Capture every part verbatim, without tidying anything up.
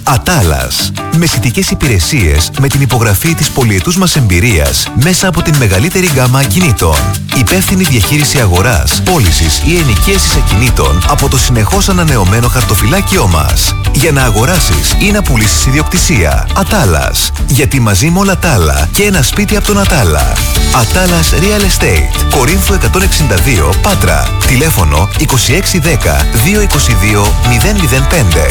Ατάλας. Μεσητικές υπηρεσίες με την υπογραφή της πολυετούς μας εμπειρίας μέσα από την μεγαλύτερη γκάμα ακινήτων. Υπεύθυνη διαχείριση αγοράς, πώλησης ή ενοικίασης ακινήτων από το συνεχώς ανανεωμένο χαρτοφυλάκιό μας. Για να αγοράσεις ή να πουλήσεις ιδιοκτησία. Ατάλας. Γιατί μαζί με όλα τα άλλα και ένα σπίτι από τον Ατάλα. Ατάλας Real Estate. Κορίνθου εκατόν εξήντα δύο Πάτρα. Τηλέφωνο είκοσι έξι δέκα δύο είκοσι δύο μηδέν μηδέν πέντε.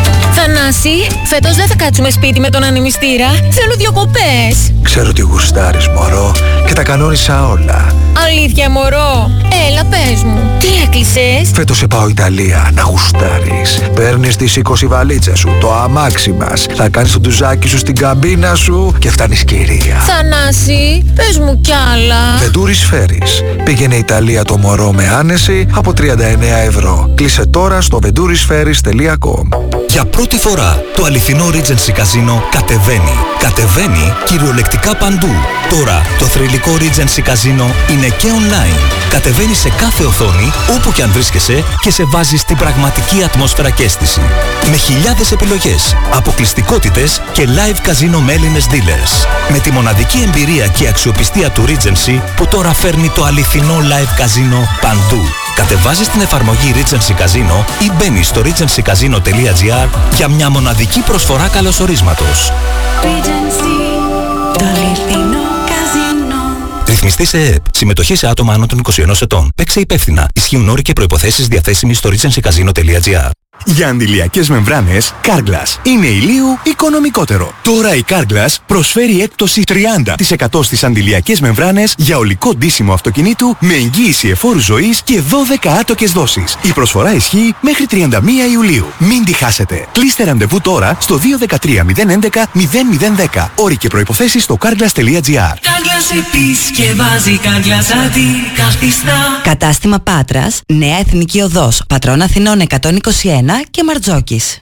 Θανάση, φέτος δεν θα κάτσουμε σπίτι με τον ανεμιστήρα. Θέλω διακοπές. Ξέρω τι γουστάρεις, μωρό, και τα κανόνισα όλα. Αλήθεια, μωρό. Έλα, πες μου. Τι έκλεισες? Φέτος σε πάω Ιταλία να γουστάρεις. Παίρνεις τις είκοσι βαλίτσες σου, το αμάξι μας. Θα κάνεις το ντουζάκι σου στην καμπίνα σου και φτάνεις κυρία. Θανάση, πες μου κι άλλα. Ventouris Ferries. Πήγαινε Ιταλία το μωρό με άνεση από τριάντα εννέα ευρώ. Κλείσε τώρα στο ventouris ferries τελεία com. Για πρώτη φορά το αληθινό Regency Casino κατεβαίνει. Κατεβαίνει κυριολεκτικά παντού. Τώρα το θρυλικό Regency Casino είναι και online. Κατεβαίνει σε κάθε οθόνη όπου και αν βρίσκεσαι και σε βάζει στην πραγματική ατμόσφαιρα και αίσθηση. Με χιλιάδες επιλογές, αποκλειστικότητες και live casino με Έλληνες dealers. Με τη μοναδική εμπειρία και αξιοπιστία του Regency που τώρα φέρνει το αληθινό live casino παντού. Κατεβάζεις την εφαρμογή Regency Casino ή μπαίνεις στο regency casino τελεία gr για μια μοναδική προσφορά καλωσορίσματος. Regency, το αληθινό καζίνο. Ρυθμιστή σε ΕΕΠ. Συμμετοχή σε άτομα άνω των είκοσι ενός ετών. Παίξε υπεύθυνα. Ισχύουν όροι και προϋποθέσεις διαθέσιμοι στο regency casino τελεία gr. Για αντιλιακές μεμβράνες, Carglass είναι ηλίου οικονομικότερο. Τώρα η Carglass προσφέρει έκπτωση τριάντα τοις εκατό στις αντιλιακές μεμβράνες για ολικό ντύσιμο αυτοκινήτου με εγγύηση εφόρου ζωής και δώδεκα άτοκες δόσεις. Η προσφορά ισχύει μέχρι τριάντα μία Ιουλίου. Μην τη χάσετε. Κλείστε ραντεβού τώρα στο δύο ένα τρία μηδέν έντεκα μηδέν μηδέν δέκα. Όροι και προϋποθέσεις στο carglass τελεία gr. Carglass επισκευάζει, Carglass αντικαθιστά. Κατάστημα Πάτρας, Νέα Εθνική Οδός, Πατρών Αθηνών εκατόν είκοσι ένα και Μαρτζόκης.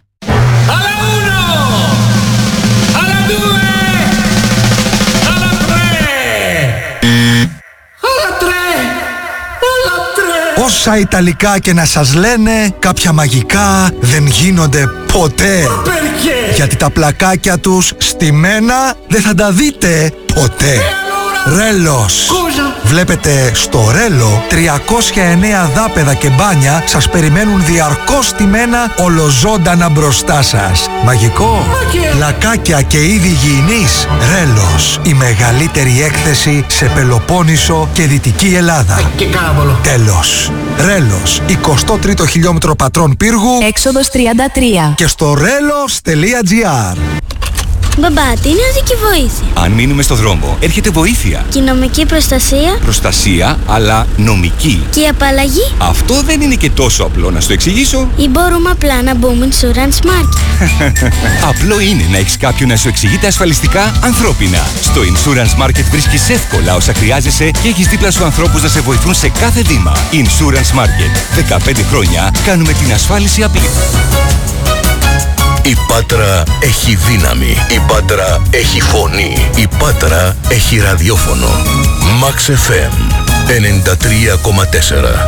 Όσα Ιταλικά και να σας λένε, κάποια μαγικά δεν γίνονται ποτέ. Γιατί τα πλακάκια τους στημένα δεν θα τα δείτε ποτέ. Ρέλος. Βλέπετε, στο Ρέλο τριακόσια εννέα δάπεδα και μπάνια σας περιμένουν διαρκώς στημένα ολοζώντανα μπροστά σας. Μαγικό. Πλακάκια και είδη υγιεινής. Ρέλος. Η μεγαλύτερη έκθεση σε Πελοπόννησο και Δυτική Ελλάδα. Τέλος. Ρέλος. εικοστό τρίτο χιλιόμετρο Πατρών Πύργου. Έξοδος τριάντα τρία. Και στο ρέλος τελεία gr. Μπαμπά, τι είναι οδική βοήθεια? Αν μείνουμε στο δρόμο, έρχεται βοήθεια. Και η νομική προστασία? Προστασία, αλλά νομική. Και η απαλλαγή? Αυτό δεν είναι και τόσο απλό, να σου το εξηγήσω. Ή μπορούμε απλά να μπούμε Insurance Market? Απλό είναι να έχεις κάποιον να σου εξηγεί τα ασφαλιστικά ανθρώπινα. Στο Insurance Market βρίσκεις εύκολα όσα χρειάζεσαι και έχεις δίπλα σου ανθρώπους να σε βοηθούν σε κάθε βήμα. Insurance Market. δεκαπέντε χρόνια κάνουμε την ασφάλιση απλή. Η Πάτρα έχει δύναμη. Η Πάτρα έχει φωνή. Η Πάτρα έχει ραδιόφωνο. Max εφ εμ ενενήντα τρία κόμμα τέσσερα.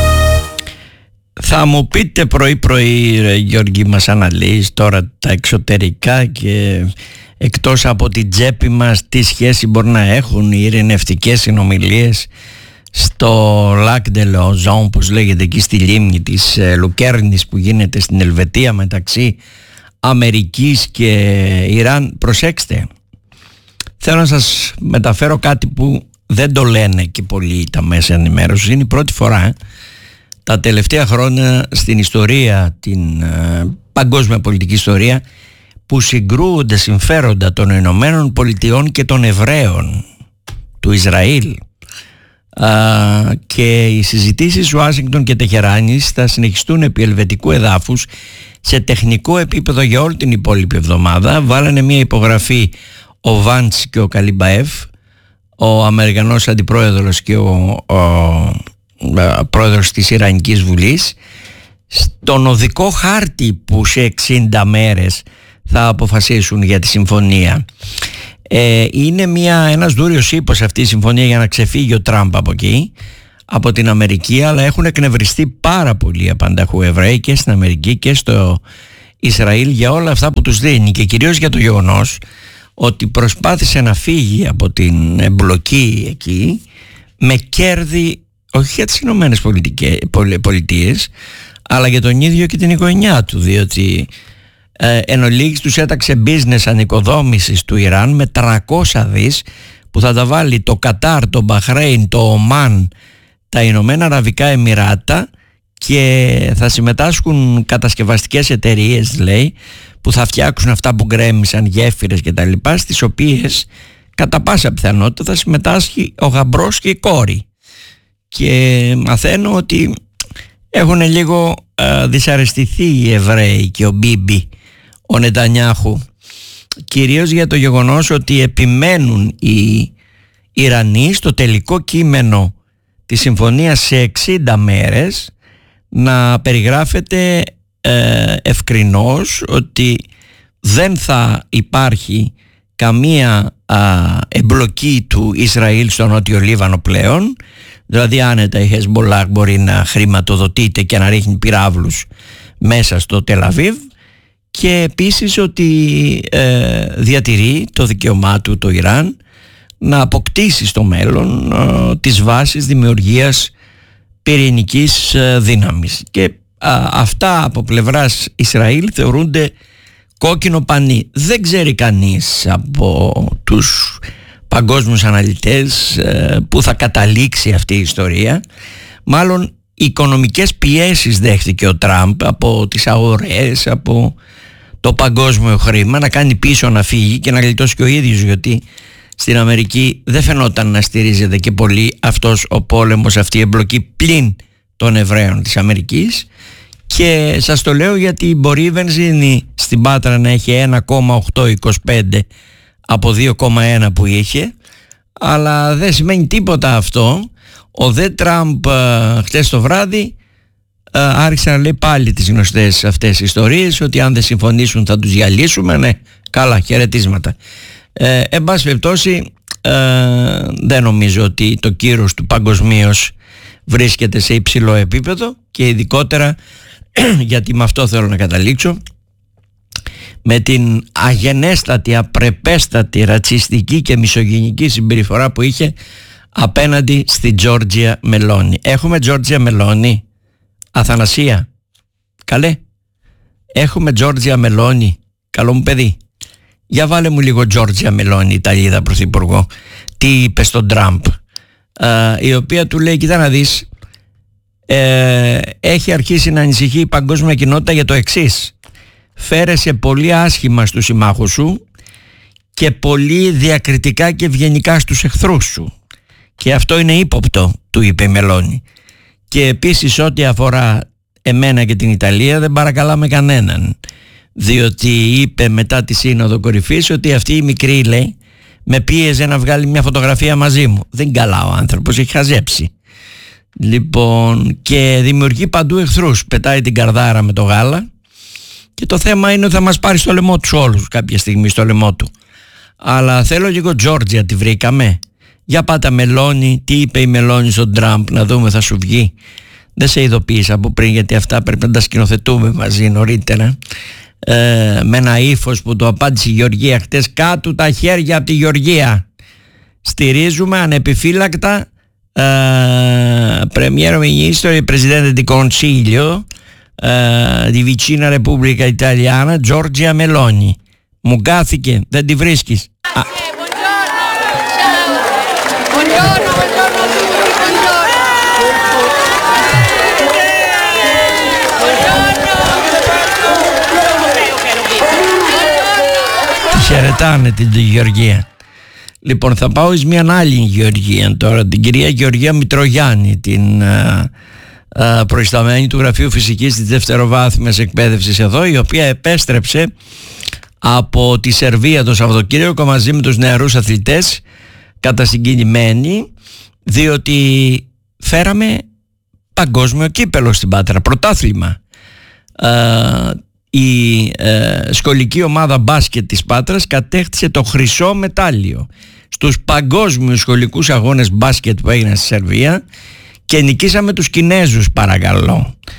Θα μου πείτε πρωί πρωί, ρε Γιώργη, μας αναλύεις τώρα τα εξωτερικά και εκτός από την τσέπη μας τι σχέση μπορεί να έχουν οι ειρηνευτικές συνομιλίες στο Lac de Lausanne, όπως λέγεται, εκεί στη λίμνη της Λουκέρνης που γίνεται στην Ελβετία μεταξύ Αμερικής και Ιράν. Προσέξτε, θέλω να σας μεταφέρω κάτι που δεν το λένε και πολύ τα μέσα ενημέρωσης. Είναι η πρώτη φορά τα τελευταία χρόνια στην ιστορία, την ε, παγκόσμια πολιτική ιστορία, που συγκρούονται συμφέροντα των Ηνωμένων Πολιτειών και των Εβραίων, του Ισραήλ. Uh, και οι συζητήσεις Ουάσιγκτον και Τεχεράνης θα συνεχιστούν επί ελβετικού εδάφους σε τεχνικό επίπεδο για όλη την υπόλοιπη εβδομάδα. Βάλανε μια υπογραφή ο Βάντς και ο Καλιμπαέφ, ο Αμερικανός Αντιπρόεδρος και ο, ο, ο πρόεδρος της Ιρανικής Βουλής, στον οδικό χάρτη που σε εξήντα μέρες θα αποφασίσουν για τη συμφωνία. Ε, είναι μια, ένας δούριος ύπος αυτή η συμφωνία για να ξεφύγει ο Τραμπ από εκεί, από την Αμερική, αλλά έχουν εκνευριστεί πάρα πολλοί απανταχού Εβραίοι και στην Αμερική και στο Ισραήλ για όλα αυτά που τους δίνει και κυρίως για το γεγονός ότι προσπάθησε να φύγει από την εμπλοκή εκεί με κέρδη όχι για τις Ηνωμένες Πολιτείες αλλά για τον ίδιο και την οικογένειά του, διότι ε, εν ολίγης τους έταξε business ανοικοδόμησης του Ιράν με τριακόσια δις που θα τα βάλει το Κατάρ, το Μπαχρέιν, το Ομάν, τα Ηνωμένα Αραβικά Εμιράτα και θα συμμετάσχουν κατασκευαστικές εταιρείες, λέει, που θα φτιάξουν αυτά που γκρέμισαν, γέφυρες και τα λοιπά, στις οποίες κατά πάσα πιθανότητα θα συμμετάσχει ο γαμπρός και η κόρη. Και μαθαίνω ότι έχουν λίγο ε, δυσαρεστηθεί οι Εβραίοι και ο Μπίμπι, ο Νετανιάχου, κυρίως για το γεγονός ότι επιμένουν οι Ιρανοί στο τελικό κείμενο της συμφωνίας σε εξήντα μέρες να περιγράφεται ε, ευκρινώς ότι δεν θα υπάρχει καμία α, εμπλοκή του Ισραήλ στο Νότιο Λίβανο πλέον, δηλαδή άνετα η Χεσμολάχ μπορεί να χρηματοδοτείται και να ρίχνει πυράβλους μέσα στο Τελαβίβ, και επίσης ότι ε, διατηρεί το δικαίωμά του το Ιράν να αποκτήσει στο μέλλον ε, τις βάσεις δημιουργίας πυρηνικής ε, δύναμης, και α, αυτά από πλευράς Ισραήλ θεωρούνται κόκκινο πανί. Δεν ξέρει κανείς από τους παγκόσμιους αναλυτές ε, που θα καταλήξει αυτή η ιστορία. Μάλλον οικονομικές πιέσεις δέχτηκε ο Τραμπ από τις αγορές, από το παγκόσμιο χρήμα, να κάνει πίσω, να φύγει και να γλιτώσει και ο ίδιος, γιατί στην Αμερική δεν φαινόταν να στηρίζεται και πολύ αυτός ο πόλεμος, αυτή η εμπλοκή πλην των Εβραίων της Αμερικής. Και σας το λέω γιατί μπορεί η βενζίνη στην Πάτρα να έχει ένα κόμμα οκτώ είκοσι πέντε από δύο κόμμα ένα που είχε, αλλά δεν σημαίνει τίποτα αυτό. Ο δε Τραμπ χτες το βράδυ άρχισε να λέει πάλι τις γνωστές αυτές ιστορίες, ότι αν δεν συμφωνήσουν θα τους διαλύσουμε. Ναι, καλά, χαιρετίσματα. Ε, εν πάση περιπτώσει, ε, δεν νομίζω ότι το κύρος του παγκοσμίως βρίσκεται σε υψηλό επίπεδο, και ειδικότερα γιατί με αυτό θέλω να καταλήξω, με την αγενέστατη, απρεπέστατη, ρατσιστική και μισογυνική συμπεριφορά που είχε απέναντι στη Τζόρτζια Μελόνι. Έχουμε Τζόρτζια Μελόνι, Αθανασία, καλέ, έχουμε Τζόρτζια Μελόνι, καλό μου παιδί. Για βάλε μου λίγο Τζόρτζια Μελόνι, Ιταλίδα πρωθυπουργό, τι είπε στον Τραμπ, η οποία του λέει, κοίτα να δεις, ε, έχει αρχίσει να ανησυχεί η παγκόσμια κοινότητα για το εξής: φέρεσαι πολύ άσχημα στους συμμάχους σου και πολύ διακριτικά και ευγενικά στους εχθρούς σου, και αυτό είναι ύποπτο, του είπε η Μελόνι. Και επίσης ό,τι αφορά εμένα και την Ιταλία δεν παρακαλάμε κανέναν, διότι είπε μετά τη σύνοδο κορυφής ότι αυτή η μικρή, λέει, με πίεζε να βγάλει μια φωτογραφία μαζί μου. Δεν καλά ο άνθρωπος, έχει χαζέψει. Λοιπόν, και δημιουργεί παντού εχθρούς, πετάει την καρδάρα με το γάλα, και το θέμα είναι ότι θα μας πάρει στο λαιμό τους όλους κάποια στιγμή, στο λαιμό του. Αλλά θέλω λίγο Τζόρτζια, τη βρήκαμε. Για πάτα Μελόνι, τι είπε η Μελόνι στον Τραμπ, να δούμε, θα σου βγει. Δεν σε ειδοποίησα από πριν, γιατί αυτά πρέπει να τα σκηνοθετούμε μαζί νωρίτερα. Ε, με ένα ύφος που το απάντησε η Γεωργία χτες: κάτω τα χέρια από τη Γεωργία. Στηρίζουμε ανεπιφύλακτα Premier Ministro e Presidente di Consiglio uh, di vicina Repubblica Italiana, Giorgia Meloni. Μου κάθηκε, δεν τη βρίσκεις? Α. Χαιρετάνε την Γεωργία. Λοιπόν, θα πάω εις μια άλλη Γεωργία τώρα, την κυρία Γεωργία Μητρογιάννη, την α, α, προϊσταμένη του Γραφείου Φυσικής της Δευτεροβάθμιας Εκπαίδευσης εδώ, η οποία επέστρεψε από τη Σερβία το Σαββατοκύριακο μαζί με τους νεαρούς αθλητές, κατασυγκινημένοι, διότι φέραμε παγκόσμιο κύπελο στην Πάτρα, πρωτάθλημα. Α, η ε, σχολική ομάδα μπάσκετ της Πάτρας κατέκτησε το χρυσό μετάλλιο στους παγκόσμιους σχολικούς αγώνες μπάσκετ που έγιναν στη Σερβία, και νικήσαμε τους Κινέζους, παρακαλώ.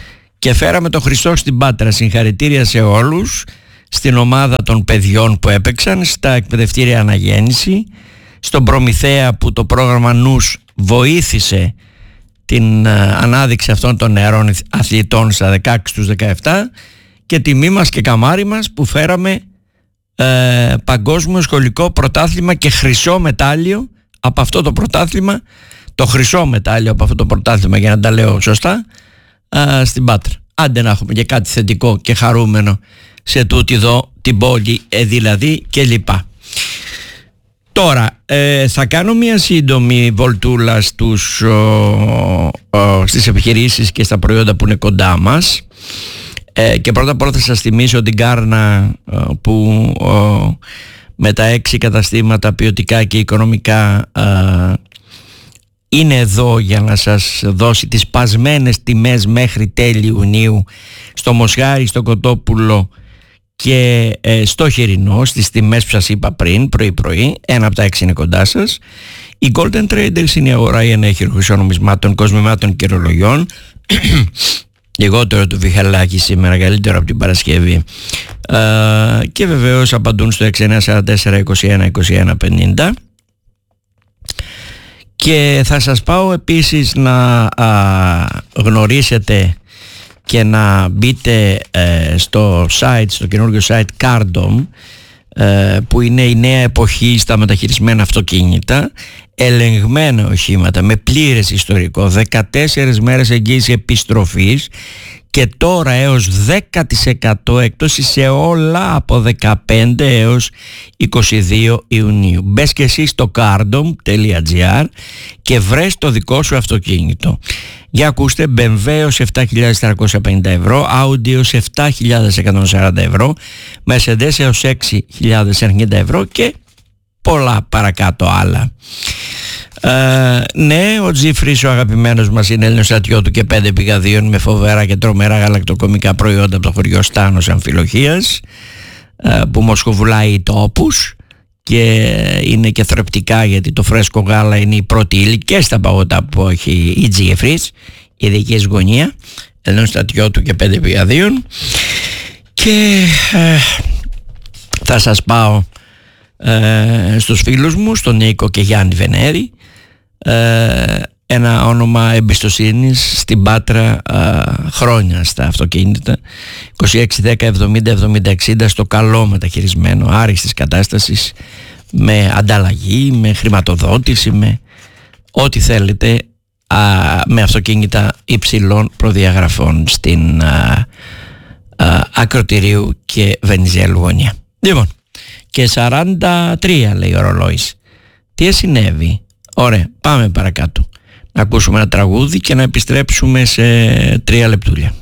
και φέραμε το Χριστό στην Πάτρα. Συγχαρητήρια σε όλους, στην ομάδα των παιδιών που έπαιξαν, στα εκπαιδευτήρια Αναγέννηση, στον Προμηθέα που το πρόγραμμα Νους βοήθησε την ανάδειξη αυτών των νεαρών αθλητών στα δεκαέξι τους δεκαεπτά, και τιμή μας και καμάρι μας που φέραμε ε, παγκόσμιο σχολικό πρωτάθλημα και χρυσό μετάλλιο από αυτό το πρωτάθλημα, το χρυσό μετάλλιο από αυτό το πρωτάθλημα, για να τα λέω σωστά, ε, στην Πάτρα. Άντε να έχουμε και κάτι θετικό και χαρούμενο σε τούτη εδώ την πόλη, ε, δηλαδή, και λοιπά. Τώρα ε, θα κάνω μια σύντομη βολτούλα στους, ο, ο, στις επιχειρήσεις και στα προϊόντα που είναι κοντά μας, ε, και πρώτα απ' όλα θα σας θυμίσω την Κάρνα, ο, που ο, με τα έξι καταστήματα ποιοτικά και οικονομικά ε, είναι εδώ για να σας δώσει τις πασμένες τιμές μέχρι τέλη Ιουνίου στο Μοσχάρι, στο Κοτόπουλο και ε, στο Χερινό, στις τιμές που σας είπα πριν, πρωί-πρωί. Ένα από τα έξι είναι κοντά σας. Η Golden Traders είναι η αγορά για ενέχειρο χρυσονομισμάτων, κοσμημάτων και ρολογιών. Λιγότερο το Βιχαλάκι σήμερα, καλύτερο από την Παρασκευή. Ε, και βεβαίως απαντούν στο έξι εννιά τέσσερα τέσσερα είκοσι ένα είκοσι ένα πενήντα. Και θα σας πάω επίσης να α, γνωρίσετε και να μπείτε ε, στο site, στο καινούργιο site Cardom, ε, που είναι η νέα εποχή στα μεταχειρισμένα αυτοκίνητα, ελεγμένα οχήματα με πλήρες ιστορικό, δεκατέσσερις μέρες εγγύηση επιστροφής και τώρα έως δέκα τοις εκατό έκπτωση σε όλα από δεκαπέντε έως είκοσι δύο Ιουνίου. Μπες και εσύ στο cardom τελεία gr και βρες το δικό σου αυτοκίνητο. Για ακούστε, μπι εμ ντάμπλιου έως επτά χιλιάδες τετρακόσια πενήντα ευρώ, Audi έως επτά χιλιάδες εκατόν σαράντα ευρώ, Mercedes έως έξι χιλιάδες ενενήντα ευρώ και πολλά παρακάτω άλλα. Uh, ναι, ο Τζίφρις, ο αγαπημένος μας, είναι Έλληνος στρατιώτου και πέντε πηγαδίων με φοβερά και τρομερά γαλακτοκομικά προϊόντα από το χωριό Στάνος Αμφιλοχίας, uh, που μοσχοβουλάει τόπους και είναι και θρεπτικά, γιατί το φρέσκο γάλα είναι η πρώτη ύλη και στα παγωτά που έχει η Τζίφρις, η δική γωνία, Έλληνος στρατιώτου και πέντε πηγαδίων. Και uh, θα σας πάω uh, στους φίλους μου, στον Νίκο και Γιάννη Βενέρη, Ε, ένα όνομα εμπιστοσύνης στην Πάτρα, ε, χρόνια στα αυτοκίνητα, είκοσι έξι δέκα εβδομήντα εβδομήντα εξήντα, στο καλό μεταχειρισμένο, άριστης κατάστασης, με ανταλλαγή, με χρηματοδότηση, με ό,τι θέλετε, α, με αυτοκίνητα υψηλών προδιαγραφών στην α, α, Ακροτηρίου και Βενιζέλου γωνία. Λοιπόν, και σαράντα τρία λέει ο ρολόης. Τι συνέβη? Ωραία, πάμε παρακάτω. Να ακούσουμε ένα τραγούδι και να επιστρέψουμε σε τρία λεπτούλια.